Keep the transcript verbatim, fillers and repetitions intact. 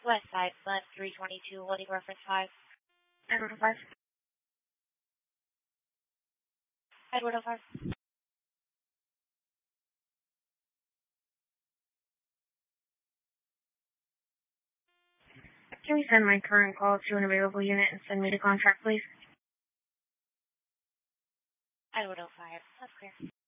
West Side, Bus three twenty-two, holding reference five. Edward oh five. Edward oh five. Can you send my current call to an available unit and send me the contract, please? Edward oh five. That's clear.